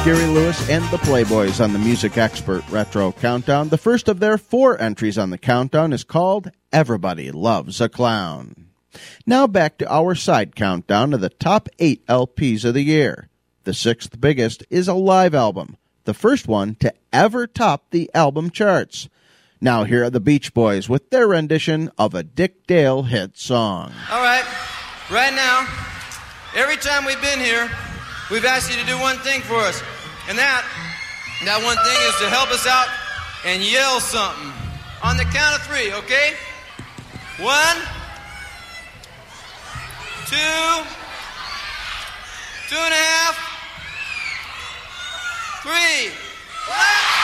Gary Lewis and the Playboys on the Music Expert Retro Countdown. The first of their 4 entries on the countdown is called Everybody Loves a Clown. Now back to our side countdown of the top 8 LPs of the year. The 6th biggest is a live album, the first one to ever top the album charts. Now here are the Beach Boys with their rendition of a Dick Dale hit song. All right, right now, every time we've been here, we've asked you to do one thing for us. And that one thing is to help us out and yell something. On the count of 3, okay? 1, 2, 2.5, 3.